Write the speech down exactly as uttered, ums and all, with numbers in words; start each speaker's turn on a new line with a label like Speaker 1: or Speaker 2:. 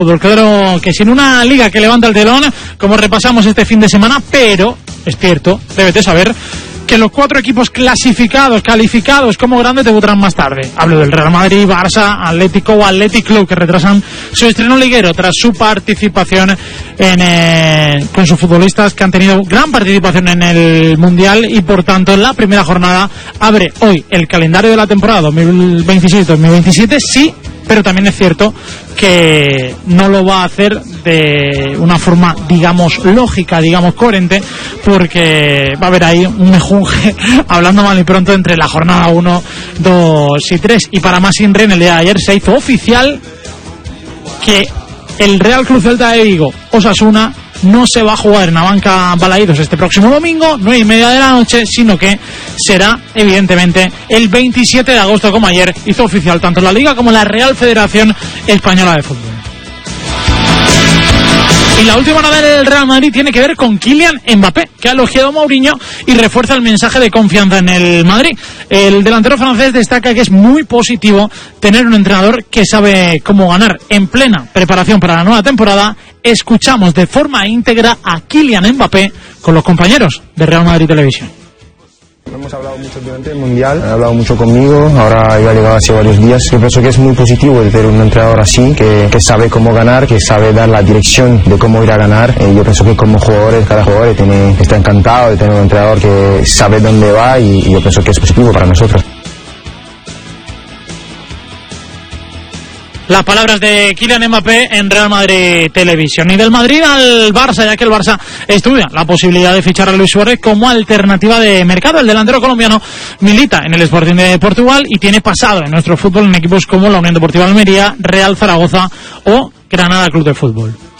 Speaker 1: Claro que sin una liga que levanta el telón, como repasamos este fin de semana, pero es cierto, debes de saber que los cuatro equipos clasificados, calificados como grandes debutarán más tarde. Hablo del Real Madrid, Barça, Atlético o Athletic Club, que retrasan su estreno liguero tras su participación en, eh, con sus futbolistas que han tenido gran participación en el Mundial, y por tanto la primera jornada abre hoy el calendario de la temporada dos mil veintiséis dos mil veintisiete, sí, pero también es cierto que no lo va a hacer de una forma, digamos, lógica, digamos, coherente, porque va a haber ahí un mejunje, hablando mal y pronto, entre la jornada uno, dos y tres. Y para más Inri, en el día de ayer se hizo oficial que el Real Club Celta de Vigo, Osasuna, no se va a jugar en la banca Balaídos este próximo domingo, nueve y media de la noche, sino que será, evidentemente, el veintisiete de agosto, como ayer hizo oficial tanto la Liga como la Real Federación Española de Fútbol. Y la última novedad del Real Madrid tiene que ver con Kylian Mbappé, que ha elogiado a Mourinho y refuerza el mensaje de confianza en el Madrid. El delantero francés destaca que es muy positivo tener un entrenador que sabe cómo ganar. En plena preparación para la nueva temporada, escuchamos de forma íntegra a Kylian Mbappé con los compañeros de Real Madrid Televisión.
Speaker 2: Hemos hablado mucho durante el Mundial, ha hablado mucho conmigo, ahora ya ha llegado hace varios días. Yo pienso que es muy positivo el tener un entrenador así, que, que sabe cómo ganar, que sabe dar la dirección de cómo ir a ganar. Eh, yo pienso que como jugadores, cada jugador tiene, está encantado de tener un entrenador que sabe dónde va, y, y yo pienso que es positivo para nosotros.
Speaker 1: Las palabras de Kylian Mbappé en Real Madrid Televisión. Y del Madrid al Barça, ya que el Barça estudia la posibilidad de fichar a Luis Suárez como alternativa de mercado. El delantero colombiano milita en el Sporting de Portugal y tiene pasado en nuestro fútbol en equipos como la Unión Deportiva Almería, Real Zaragoza o Granada Club de Fútbol.